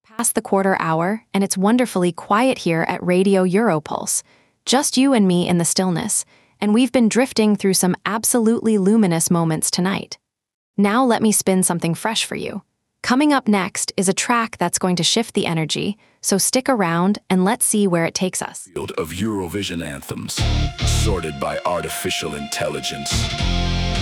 Past the quarter hour, and it's wonderfully quiet here at Radio Europulse. Just you and me in the stillness, and we've been drifting through some absolutely luminous moments tonight. Now let me spin something fresh for you. Coming up next is a track that's going to shift the energy, so stick around and let's see where it takes us. Field of Eurovision anthems, sorted by artificial intelligence.